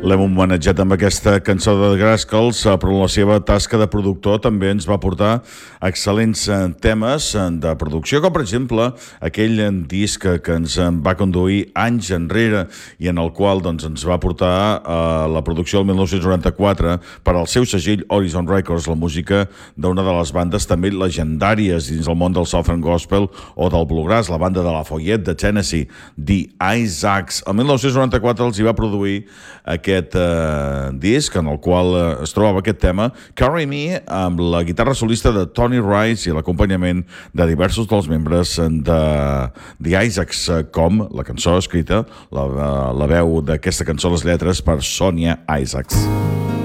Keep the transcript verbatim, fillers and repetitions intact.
L'hem homenatjat amb aquesta cançó de The Rascals, però la seva tasca de productor també ens va portar excel·lents temes de producció, com per exemple aquell disc que ens va conduir anys enrere i en el qual doncs, ens va portar a la producció del dinou noranta-quatre per al seu segell Horizon Records, la música d'una de les bandes també legendàries dins el món del Southern Gospel o del Bluegrass, la banda de Lafayette de Tennessee, The Isaacs. El dinou noranta-quatre els hi va produir aquest uh, disc en el qual uh, es trobava aquest tema Carry Me, amb la guitarra solista de Tony Rice i l'acompanyament de diversos dels membres de The Isaacs, com la cançó escrita, la, la veu d'aquesta cançó, les lletres per Sonia Isaacs.